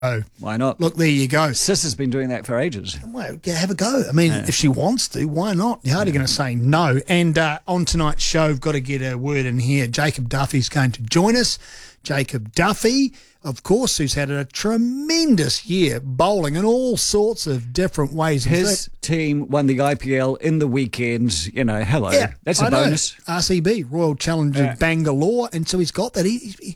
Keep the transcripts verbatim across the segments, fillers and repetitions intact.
Oh, why not? Look, there you go. Sis has been doing that for ages. Well, yeah, have a go. I mean, yeah. if she wants to, why not? You're hardly yeah. going to say no. And uh, on tonight's show, we've got to get a word in here. Jacob Duffy's going to join us. Jacob Duffy, of course, who's had a tremendous year bowling in all sorts of different ways. His fact, team won the I P L in the weekend. You know, hello. Yeah, That's a I bonus. Know. R C B, Royal Challengers yeah. Bangalore. And so he's got that. He, he,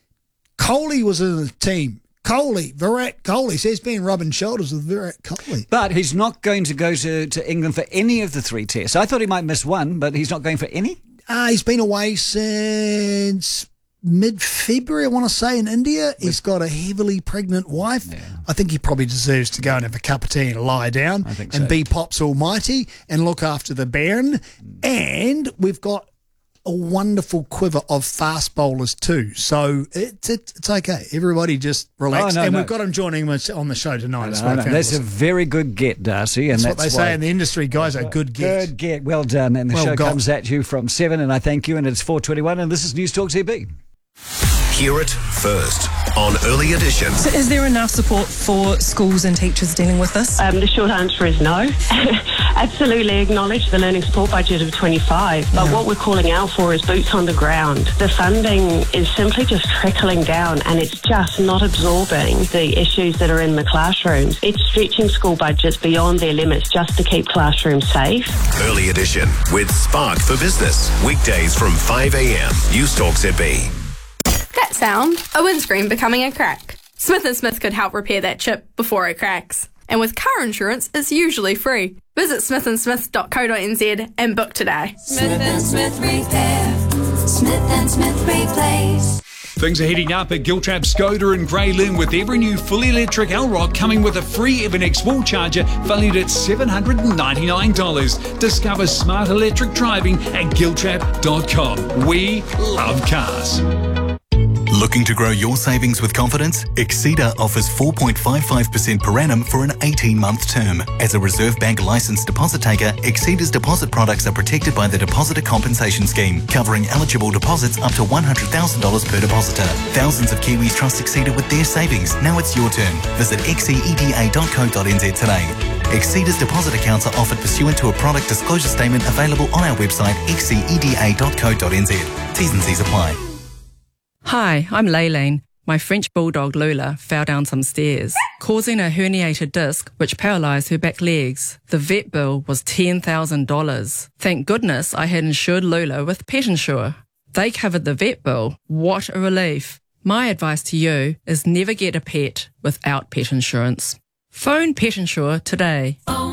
Kohli was in the team. Kohli, Virat Kohli, so he's been rubbing shoulders with Virat Kohli. But he's not going to go to, to England for any of the three tests. I thought he might miss one, but he's not going for any? Uh, he's been away since mid-February, I want to say, in India. With he's got a heavily pregnant wife. Yeah. I think he probably deserves to go and have a cup of tea and lie down I think and so. be Pops Almighty and look after the Baron. Mm. And we've got a wonderful quiver of fast bowlers too, so it's it, it's okay. Everybody just relax, oh, no, and no. we've got him joining us on the show tonight. No, no, no. That's a very good get, Darcy, and that's, that's what they say in the industry. Guys, are good get. Good get, well done. And the well show got. comes at you from seven, and I thank you. And it's four twenty-one, and this is News Talk T V. Hear it first on Early Edition. So is there enough support for schools and teachers dealing with this? Um, the short answer is no. Absolutely acknowledge the learning support budget of twenty-five, but yeah. what we're calling out for is boots on the ground. The funding is simply just trickling down and it's just not absorbing the issues that are in the classrooms. It's stretching school budgets beyond their limits just to keep classrooms safe. Early Edition with Spark for Business. Weekdays from five a.m. News Talk Z B. That sound, a windscreen becoming a crack. Smith and Smith could help repair that chip before it cracks. And with car insurance, it's usually free. Visit smith and smith dot co dot n z and book today. Smith and Smith Repair. Smith and Smith Replace. Things are heating up at Giltrap Skoda in Grey Lynn with every new fully electric L-Rock coming with a free Evernex wall charger valued at seven hundred ninety-nine dollars. Discover smart electric driving at giltrap dot com. We love cars. Looking to grow your savings with confidence? Exceeda offers four point five five percent per annum for an eighteen-month term. As a Reserve Bank licensed deposit taker, Exceeda's deposit products are protected by the Depositor Compensation Scheme, covering eligible deposits up to one hundred thousand dollars per depositor. Thousands of Kiwis trust Exceeda with their savings. Now it's your turn. Visit exceeda dot co dot n z today. Exceeda's deposit accounts are offered pursuant to a product disclosure statement available on our website exceeda dot co dot n z. T's and C's apply. Hi, I'm Laylene. My French bulldog Lula fell down some stairs, causing a herniated disc which paralysed her back legs. The vet bill was ten thousand dollars. Thank goodness I had insured Lula with Pet Insure. They covered the vet bill. What a relief. My advice to you is never get a pet without pet insurance. Phone Pet Insure today. Oh.